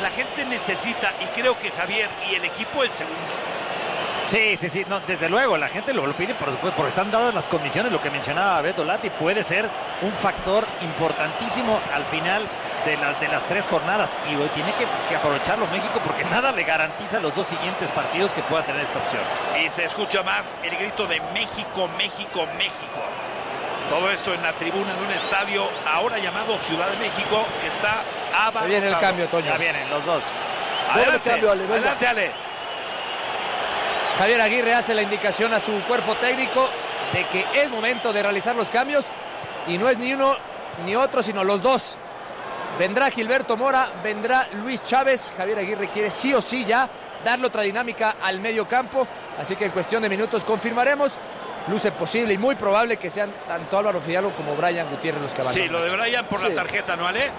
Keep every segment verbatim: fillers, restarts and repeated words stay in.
la gente necesita, y creo que Javier y el equipo, el segundo. Sí, sí, sí, no, desde luego, la gente lo, lo pide por supuesto, porque están dadas las condiciones, lo que mencionaba Beto Lati, puede ser un factor importantísimo al final de las, de las tres jornadas, y hoy tiene que, que aprovecharlo México, porque nada le garantiza los dos siguientes partidos que pueda tener esta opción. Y se escucha más el grito de México, México, México. Todo esto en la tribuna de un estadio ahora llamado Ciudad de México, que está abarrotado. Se viene el cambio, Toño. Ya vienen los dos. Adelante, cambio, Ale, venga. adelante, Ale. Javier Aguirre hace la indicación a su cuerpo técnico de que es momento de realizar los cambios, y no es ni uno ni otro, sino los dos. Vendrá Gilberto Mora, vendrá Luis Chávez. Javier Aguirre quiere sí o sí ya darle otra dinámica al medio campo, así que en cuestión de minutos confirmaremos. Luce posible y muy probable que sean tanto Álvaro Fidalgo como Brian Gutiérrez los que van. Sí, lo de Brian por Sí. la tarjeta, ¿no, Ale?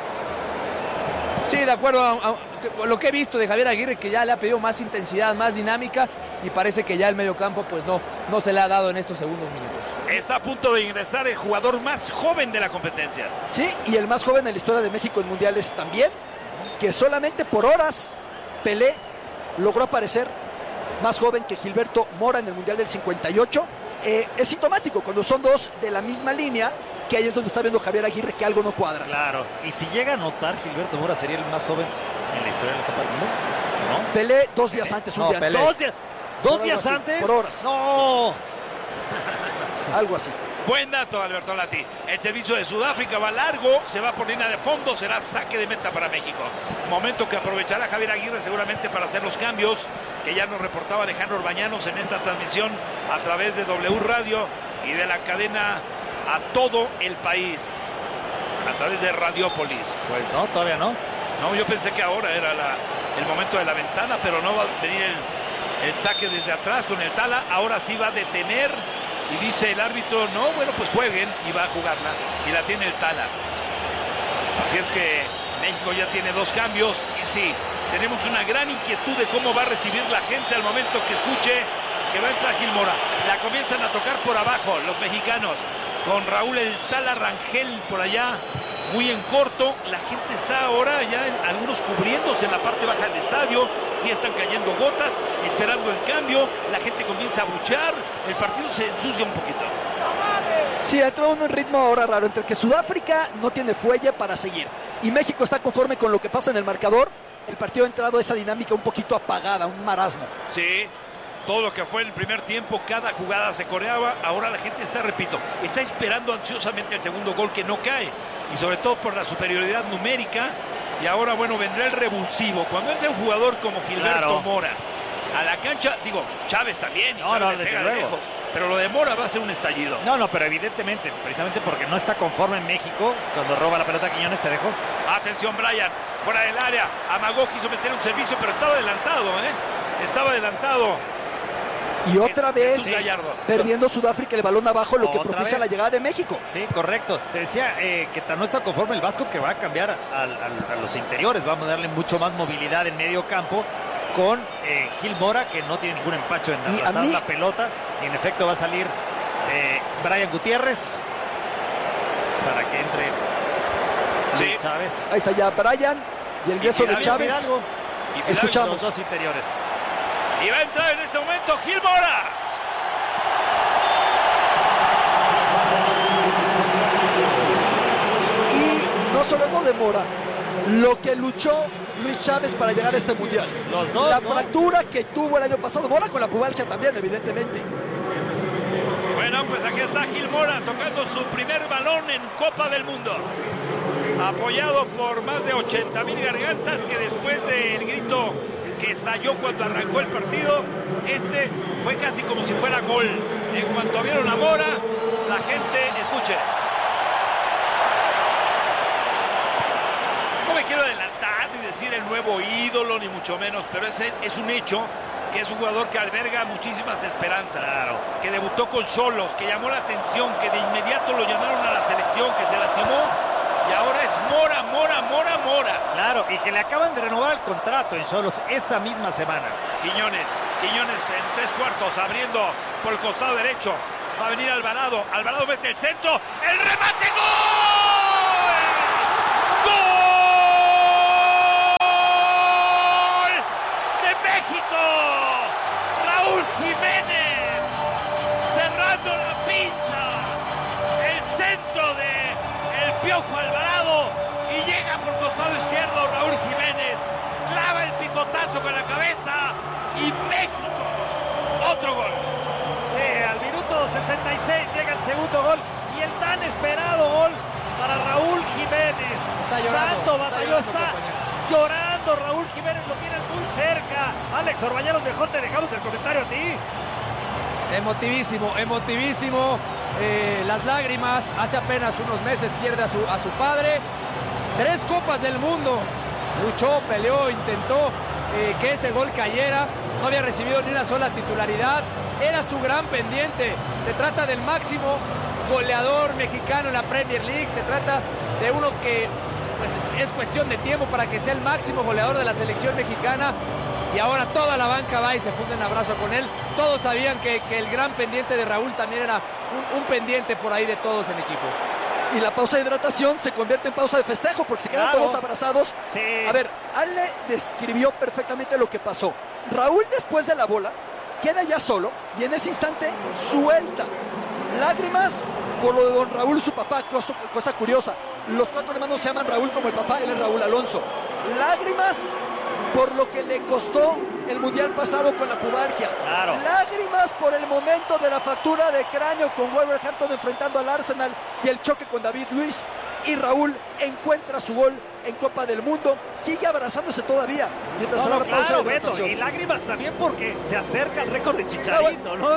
Sí, de acuerdo a, a, a lo que he visto de Javier Aguirre, que ya le ha pedido más intensidad, más dinámica, y parece que ya el medio campo pues no, no se le ha dado en estos segundos minutos. Está a punto de ingresar el jugador más joven de la competencia. Sí, y el más joven en la historia de México en mundiales también, que solamente por horas Pelé logró aparecer más joven que Gilberto Mora en el mundial del cincuenta y ocho. Eh, es sintomático cuando son dos de la misma línea, que ahí es donde está viendo Javier Aguirre que algo no cuadra. Claro, y si llega a notar, Gilberto Mora sería el más joven en la historia de la Copa del Mundo, ¿no? Pelé dos días antes, un No, día Pelé. antes. ¿Dos días, dos Por días algo así, antes? por horas. No. Algo así. Buen dato, Alberto Lati. El servicio de Sudáfrica va largo, se va por línea de fondo, será saque de meta para México. Momento que aprovechará Javier Aguirre seguramente para hacer los cambios que ya nos reportaba Alejandro Orbañanos en esta transmisión a través de W Radio y de la cadena a todo el país, a través de Radiópolis. Pues no, todavía no. No, yo pensé que ahora era la, el momento de la ventana, pero no va a venir el, el saque desde atrás con el Tala. Ahora sí va a detener. Y dice el árbitro, no, bueno, pues jueguen, y va a jugarla, y la tiene el Tala. Así es que México ya tiene dos cambios, y sí, tenemos una gran inquietud de cómo va a recibir la gente al momento que escuche que va a entrar Gil Mora. La comienzan a tocar por abajo los mexicanos, con Raúl el Tala Rangel por allá, muy en corto. La gente está ahora ya, en, algunos cubriéndose en la parte baja del estadio, sí están cayendo gotas, esperando el cambio. La gente comienza a buchear, el partido se ensucia un poquito. Sí, entró en un ritmo ahora raro, entre que Sudáfrica no tiene fuelle para seguir y México está conforme con lo que pasa en el marcador. El partido ha entrado a esa dinámica un poquito apagada, un marasmo. Sí, todo lo que fue el primer tiempo, cada jugada se coreaba. Ahora la gente está, repito, está esperando ansiosamente el segundo gol que no cae, y sobre todo por la superioridad numérica. Y ahora, bueno, vendrá el revulsivo. Cuando entra un jugador como Gilberto Claro. Mora a la cancha, digo, Chávez también, y No, Chávez no, le desde pega de luego. lejos, pero lo de Mora va a ser un estallido. No, no, pero evidentemente, precisamente porque no está conforme en México, cuando roba la pelota Quiñones, te dejo. Atención, Brian, fuera del área, amagó, quiso meter un servicio, pero estaba adelantado, ¿eh? Estaba adelantado. Y otra vez Jesús Gallardo. perdiendo Sudáfrica el balón abajo, lo que Otra propicia vez. la llegada de México. Sí, correcto. Te decía eh, que no está conforme el Vasco, que va a cambiar al, al, a los interiores. Vamos a darle mucho más movilidad en medio campo con eh, Gil Mora, que no tiene ningún empacho en Y a arrastrar mí- la pelota. Y en efecto va a salir eh, Brian Gutiérrez para que entre Sí. Luis Chávez. Ahí está ya Brian y el ingreso de Fidalgo, Chávez. Fidalgo, Y Fidalgo, Escuchamos. los dos interiores. y va a entrar en este momento Gil Mora. Y no solo es lo de Mora, lo que luchó Luis Chávez para llegar a este mundial. Los dos, La ¿no? fractura que tuvo el año pasado, Mora con la pubalgia también, evidentemente. Bueno, pues aquí está Gil Mora tocando su primer balón en Copa del Mundo. Apoyado por más de ochenta mil gargantas, que después del grito que estalló cuando arrancó el partido, este fue casi como si fuera gol. En cuanto vieron a Mora, la gente, escuche. No me quiero adelantar ni decir el nuevo ídolo, ni mucho menos, pero ese es un hecho que es un jugador que alberga muchísimas esperanzas. Claro. Que debutó con Xolos, que llamó la atención, que de inmediato lo llamaron a la selección, que se lastimó, y ahora es Mora, Mora, Mora, Mora. Claro, y que le acaban de renovar el contrato en Xolos esta misma semana. Quiñones, Quiñones en tres cuartos, abriendo por el costado derecho. Va a venir Alvarado, Alvarado mete el centro, el remate, ¡gol! ¡Gol! Piojo Alvarado y llega por costado izquierdo Raúl Jiménez, clava el picotazo con la cabeza y México, otro gol. Sí, al minuto sesenta y seis llega el segundo gol y el tan esperado gol para Raúl Jiménez. Está llorando. Tanto batalló, está está, llorando, está llorando Raúl Jiménez, lo tienes muy cerca. Alex Orbañanos, mejor te dejamos el comentario a ti. Emotivísimo, emotivísimo. Eh, las lágrimas. Hace apenas unos meses pierde a su, a su padre. Tres copas del mundo. Luchó, peleó, intentó eh, que ese gol cayera. No había recibido ni una sola titularidad. Era su gran pendiente. Se trata del máximo goleador mexicano en la Premier League. Se trata de uno que pues, es cuestión de tiempo para que sea el máximo goleador de la selección mexicana. Y ahora toda la banca va y se funde en abrazo con él. Todos sabían que, que el gran pendiente de Raúl también era un, un pendiente por ahí de todos en equipo. Y la pausa de hidratación se convierte en pausa de festejo porque se quedan Claro. todos abrazados. Sí. A ver, Ale describió perfectamente lo que pasó. Raúl, después de la bola, queda ya solo y en ese instante suelta lágrimas por lo de don Raúl, su papá. Cosa, cosa curiosa, los cuatro hermanos se llaman Raúl como el papá, él es Raúl Alonso. Lágrimas por lo que le costó el mundial pasado con la pubalgia. Claro. Lágrimas por el momento de la fractura de cráneo con Wolverhampton enfrentando al Arsenal y el choque con David Luiz. Y Raúl encuentra su gol en Copa del Mundo, sigue abrazándose todavía mientras No, se no, da la pausa claro, de Beto, hidratación. y lágrimas también porque se acerca el récord de Chicharito, ¿no?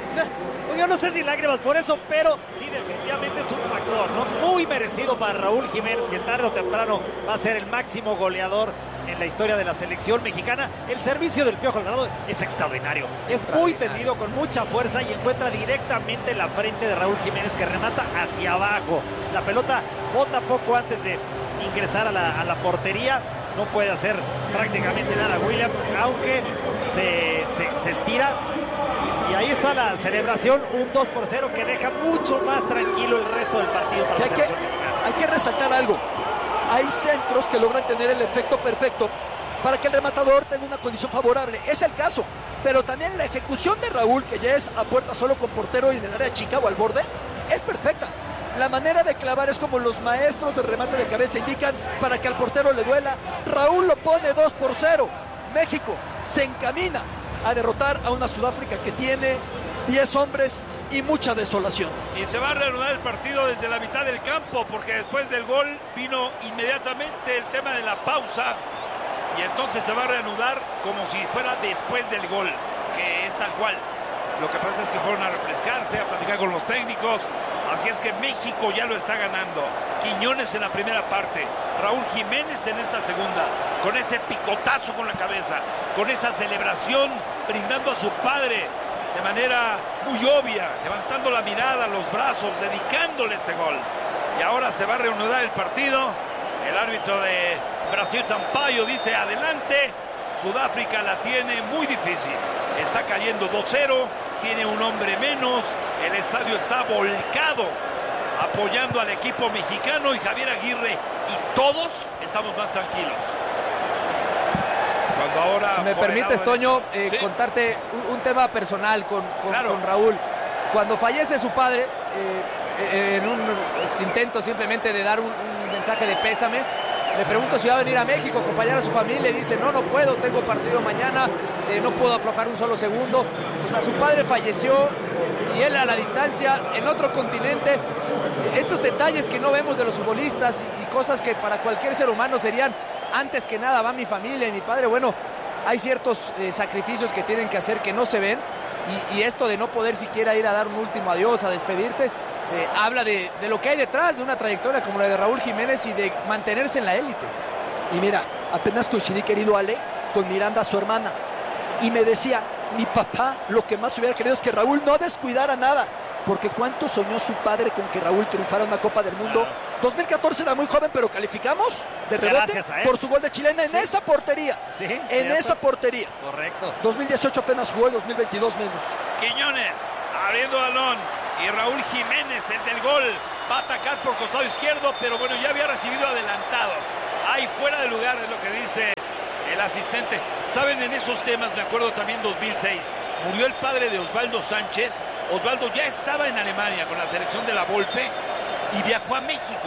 Yo no sé si lágrimas por eso, pero sí, definitivamente es un factor, ¿no? Muy merecido para Raúl Jiménez, que tarde o temprano va a ser el máximo goleador en la historia de la selección mexicana. El servicio del Piojo Alvarado es extraordinario, es muy tendido, con mucha fuerza y encuentra directamente la frente de Raúl Jiménez, que remata hacia abajo. La pelota bota poco antes de ingresar a la, a la portería. No puede hacer prácticamente nada Williams, aunque se, se, se estira. Y ahí está la celebración, un dos por cero que deja mucho más tranquilo el resto del partido para Que la hay, que, selección mexicana. hay que resaltar algo. Hay centros que logran tener el efecto perfecto para que el rematador tenga una condición favorable. Es el caso. Pero también la ejecución de Raúl, que ya es a puerta solo con portero y en el área chica o al borde, es perfecta. La manera de clavar es como los maestros de remate de cabeza indican, para que al portero le duela. Raúl lo pone dos por cero. México se encamina a derrotar a una Sudáfrica que tiene diez hombres y mucha desolación. Y se va a reanudar el partido desde la mitad del campo, porque después del gol vino inmediatamente el tema de la pausa y entonces se va a reanudar como si fuera después del gol, que es tal cual. Lo que pasa es que fueron a refrescarse, a platicar con los técnicos, así es que México ya lo está ganando. Quiñones en la primera parte, Raúl Jiménez en esta segunda, con ese picotazo con la cabeza, con esa celebración, brindando a su padre de manera muy obvia, levantando la mirada, los brazos, dedicándole este gol. Y ahora se va a reanudar el partido. El árbitro de Brasil, Sampaio, dice adelante. Sudáfrica la tiene muy difícil. Está cayendo dos cero, tiene un hombre menos. El estadio está volcado apoyando al equipo mexicano y Javier Aguirre y todos estamos más tranquilos. Cuando ahora, si me permites, Toño, eh, ¿sí? contarte un, un tema personal con, con, claro. con Raúl. Cuando fallece su padre, eh, en un pues, intento simplemente de dar un, un mensaje de pésame, le pregunto si va a venir a México a acompañar a su familia y dice, no, no puedo, tengo partido mañana, eh, no puedo aflojar un solo segundo. O sea, su padre falleció y él a la distancia, en otro continente. Estos detalles que no vemos de los futbolistas y, y cosas que para cualquier ser humano serían, antes que nada va mi familia y mi padre. Bueno, hay ciertos eh, sacrificios que tienen que hacer que no se ven y, y esto de no poder siquiera ir a dar un último adiós, a despedirte, eh, habla de, de lo que hay detrás de una trayectoria como la de Raúl Jiménez y de mantenerse en la élite. Y mira, apenas coincidí, querido Ale, con Miranda, su hermana, y me decía, mi papá lo que más hubiera querido es que Raúl no descuidara nada, porque cuánto soñó su padre con que Raúl triunfara en una Copa del Mundo. Claro. dos mil catorce era muy joven, pero calificamos de rebote por su gol de chilena en sí. esa portería. Sí, en cierto. esa portería. Correcto. dos mil dieciocho apenas jugó y dos mil veintidós menos. Quiñones abriendo balón y Raúl Jiménez, el del gol, va a atacar por costado izquierdo, pero bueno, ya había recibido adelantado. Ahí fuera de lugar es lo que dice el asistente. Saben, en esos temas me acuerdo también dos mil seis, murió el padre de Osvaldo Sánchez. Osvaldo ya estaba en Alemania con la selección de la Volpe y viajó a México.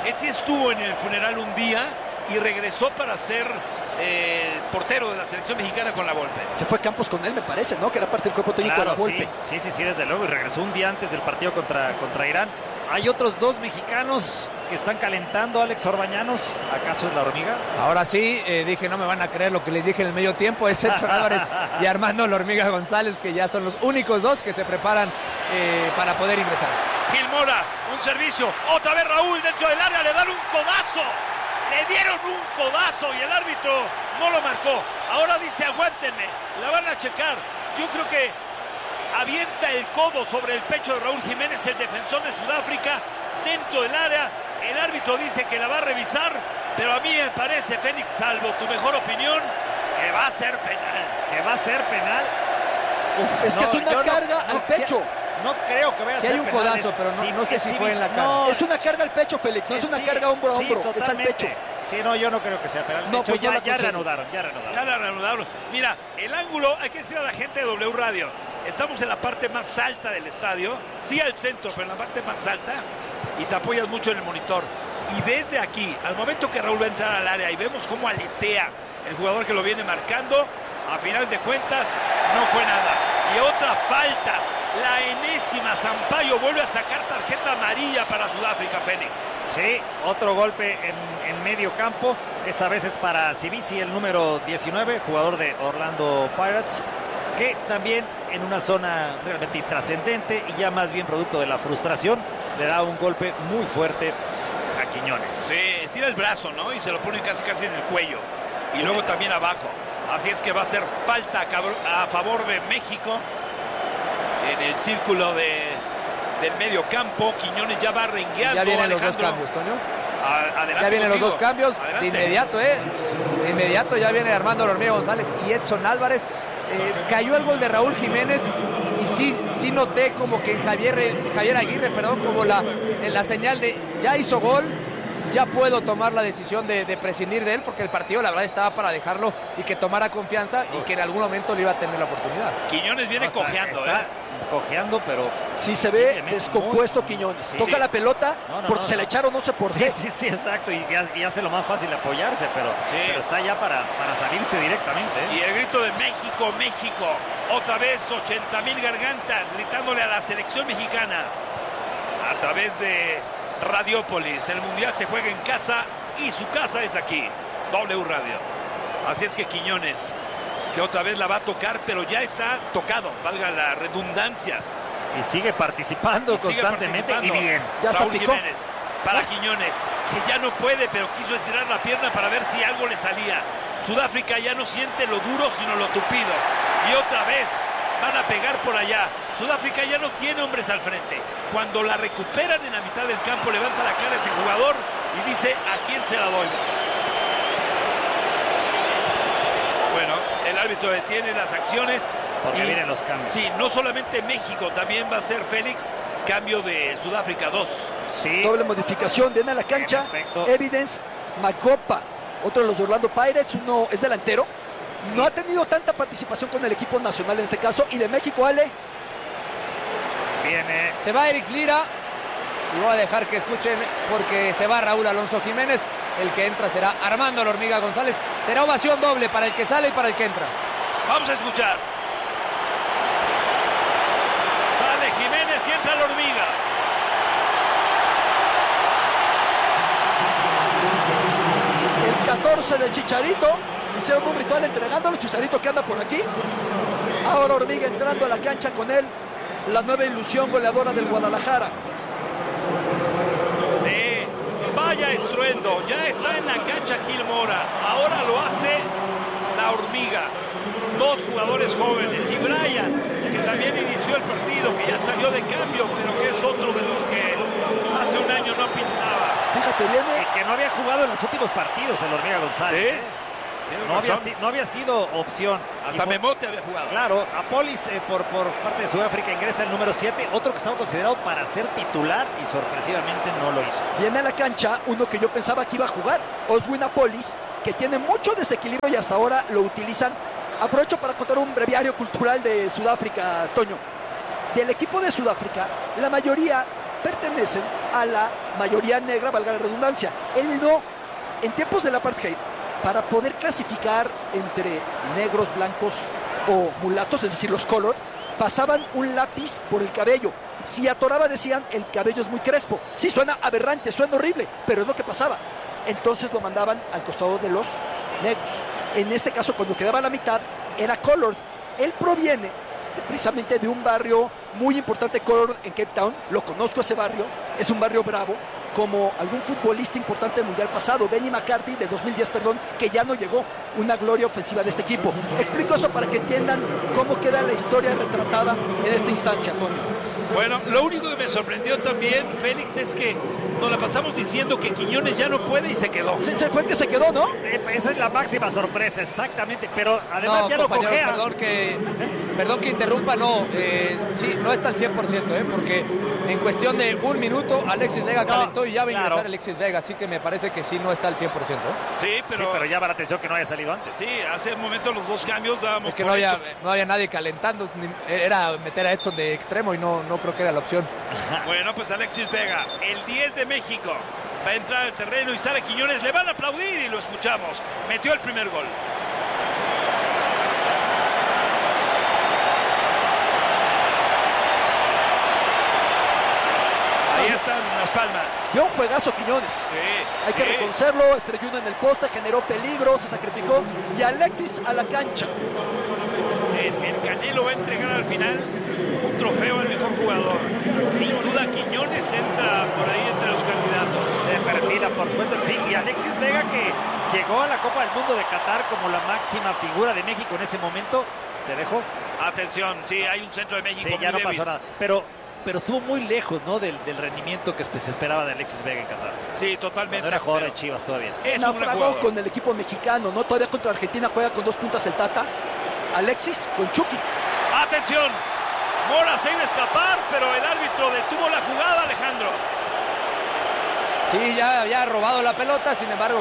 Él sí estuvo en el funeral un día y regresó para ser eh, portero de la selección mexicana con la Volpe. Se fue Campos con él, me parece, ¿no? Que era parte del cuerpo técnico Claro, de la Volpe. sí, sí, sí, sí, desde luego. Y regresó un día antes del partido contra, contra Irán. Hay otros dos mexicanos que están calentando, Alex Orbañanos. ¿Acaso es la hormiga? Ahora sí, eh, dije, no me van a creer lo que les dije en el medio tiempo. Es Edson Álvarez y Armando La Hormiga González, que ya son los únicos dos que se preparan eh, para poder ingresar. Gil Mora, un servicio. Otra vez Raúl dentro del área, le dan un codazo. Le dieron un codazo y el árbitro no lo marcó. Ahora dice, aguántenme, la van a checar. Yo creo que avienta el codo sobre el pecho de Raúl Jiménez, el defensor de Sudáfrica, dentro del área. El árbitro dice que la va a revisar, pero a mí me parece, Félix, salvo tu mejor opinión, que va a ser penal. Que va a ser penal. Uf, es que No, es una yo no- carga no, al pecho. No creo que vaya a Sí ser hay un penal. codazo, Es- pero no- sí, no sé es si sí fue en la mis- cara. no, Es una carga al pecho, Félix, no es una sí, carga hombro a sí, hombro, es al totalmente. pecho. Sí, no, yo no creo que sea penal. De No, hecho, pues no ya, la ya concedo. reanudaron, ya reanudaron. Ya la reanudaron. Mira, el ángulo, hay que decir a la gente de W Radio, estamos en la parte más alta del estadio, sí al centro, pero en la parte más alta, y te apoyas mucho en el monitor. Y desde aquí, al momento que Raúl va a entrar al área y vemos cómo aletea el jugador que lo viene marcando, a final de cuentas no fue nada. Y otra falta, la enésima. Sampaio vuelve a sacar tarjeta amarilla para Sudáfrica, Félix. Sí, otro golpe en, en medio campo. Esta vez es para Cibisi, el número diecinueve, jugador de Orlando Pirates, que también en una zona realmente intrascendente y ya más bien producto de la frustración, le da un golpe muy fuerte a Quiñones. Sí, estira el brazo, ¿no? Y se lo pone casi casi en el cuello. Y luego también abajo. Así es que va a ser falta a, cabro- a favor de México en el círculo de, del medio campo. Quiñones ya va rengueando. Ya vienen los dos Alejandro. cambios, Toño. A- adelante Ya vienen los contigo. dos cambios Adelante. de inmediato, ¿eh? De inmediato ya viene Armando La Hormiga González y Edson Álvarez. Eh, cayó el gol de Raúl Jiménez y sí, sí noté como que Javier, Javier Aguirre, perdón, como la, la señal de ya hizo gol, ya puedo tomar la decisión de, de prescindir de él, porque el partido la verdad estaba para dejarlo y que tomara confianza y que en algún momento le iba a tener la oportunidad. Quiñones viene No, está- cojeando, está ¿eh? cojeando, pero Sí se Sí, ve le mete descompuesto muy- Quiñones. sí. Toca la pelota No, no, porque no, se no. le echaron no sé por sí, qué. sí, sí, exacto, y, ya- y hace lo más fácil apoyarse, pero, Sí. pero está ya para, para salirse directamente, ¿eh? Y el grito de México, México. Otra vez ochenta mil gargantas gritándole a la selección mexicana a través de Radiópolis. El Mundial se juega en casa y su casa es aquí, W Radio. Así es que Quiñones, que otra vez la va a tocar, pero ya está tocado, valga la redundancia. Y sigue participando Y sigue constantemente participando. y bien. Ya hasta Raúl picó. Jiménez para Quiñones, que ya no puede, pero quiso estirar la pierna para ver si algo le salía. Sudáfrica ya no siente lo duro, sino lo tupido. Y otra vez van a pegar por allá. Sudáfrica ya no tiene hombres al frente. Cuando la recuperan en la mitad del campo, levanta la cara ese jugador y dice, ¿a quién se la doy? Bueno, el árbitro detiene las acciones. Porque y- vienen los cambios. Sí, no solamente México, también va a ser Félix, cambio de Sudáfrica dos. Sí, Doble modificación, viene a la cancha. En efecto. Evidence Magopa, otro de los de Orlando Pirates, uno es delantero. No ha tenido tanta participación con el equipo nacional en este caso. Y de México, Ale, viene. Se va Eric Lira y voy a dejar que escuchen porque se va Raúl Alonso Jiménez. El que entra será Armando La Hormiga González. Será ovación doble para el que sale y para el que entra. Vamos a escuchar. Sale Jiménez y entra la Hormiga. el catorce de Chicharito. Hicieron un ritual entregándolo. Chicharito que anda por aquí. Ahora Hormiga entrando a la cancha con él. La nueva ilusión goleadora del Guadalajara. Sí, vaya estruendo. Ya está en la cancha Gil Mora. Ahora lo hace la Hormiga. Dos jugadores jóvenes. Y Brian, que también inició el partido, que ya salió de cambio, pero que es otro de los que hace un año no pintaba. Fíjate, viene. Y que no había jugado en los últimos partidos el Hormiga González. Sí, ¿eh? tiene No, había, razón. si- no había sido opción. Hasta Y por- Memote había jugado. Claro, Apolis eh, por, por parte de Sudáfrica ingresa el número siete, otro que estaba considerado para ser titular y sorpresivamente no lo hizo. Viene a la cancha uno que yo pensaba que iba a jugar, Oswin Apolis, que tiene mucho desequilibrio y hasta ahora lo utilizan. Aprovecho para contar un breviario cultural de Sudáfrica, Toño. Del equipo de Sudáfrica, la mayoría pertenecen a la mayoría negra, valga la redundancia. Él no. En tiempos del apartheid, para poder clasificar entre negros, blancos o mulatos, es decir, los colored, pasaban un lápiz por el cabello. Si atoraba, decían, el cabello es muy crespo. Sí, suena aberrante, suena horrible, pero es lo que pasaba. Entonces lo mandaban al costado de los negros. En este caso, cuando quedaba a la mitad, era colored. Él proviene de, precisamente de un barrio muy importante, colored, en Cape Town. Lo conozco ese barrio, es un barrio bravo, como algún futbolista importante del Mundial pasado, Benny McCarthy, de dos mil diez, perdón, que ya no llegó. Una gloria ofensiva de este equipo. Explico eso para que entiendan cómo queda la historia retratada en esta instancia, Antonio. Bueno, lo único que me sorprendió también, Félix, es que nos la pasamos diciendo que Quiñones ya no puede y se quedó. Se, se fue el que se quedó, ¿no? Eh, Esa es la máxima sorpresa, exactamente. Pero además No, ya no compañero, cojea. Perdón que, perdón que interrumpa, no, eh, sí, no está al cien por ciento, ¿eh? Porque en cuestión de un minuto Alexis Vega No, calentó y ya va a ingresar claro. Alexis Vega, así que me parece que sí no está al cien por ciento. ¿eh? Sí, pero, Sí, pero llama la atención que no haya salido antes. sí, hace un momento los dos cambios dábamos Es que por no había, hecho. no había nadie calentando, ni- era meter a Edson de extremo y no, no creo que era la opción. Bueno, pues Alexis Vega, el diez de México, va a entrar al terreno y sale Quiñones. Le van a aplaudir y lo escuchamos. Metió el primer gol. Ahí están las palmas. Dio un juegazo Quiñones. Sí, Hay que sí. reconocerlo, estrelló uno en el poste, generó peligro, se sacrificó. Y Alexis a la cancha. El, el Canelo va a entregar al final un trofeo al mejor jugador. Sin duda Quiñones entra por ahí entre los candidatos. Se perfila, por supuesto, sí. Y Alexis Vega, que llegó a la Copa del Mundo de Qatar como la máxima figura de México en ese momento. ¿Te dejo? Atención, sí, hay un centro de México. Sí, ya no muy débil. pasó nada. Pero, pero estuvo muy lejos, ¿no? Del, del rendimiento que se esperaba de Alexis Vega en Qatar. Sí, totalmente. No era jugador de pero Chivas todavía. Es un gran Naufragó jugador. con el equipo mexicano, ¿no? Todavía contra Argentina juega con dos puntas el Tata. Alexis con Chucky. Atención, Mora se iba a escapar, pero el árbitro detuvo la jugada, Alejandro. Sí, ya había robado la pelota, sin embargo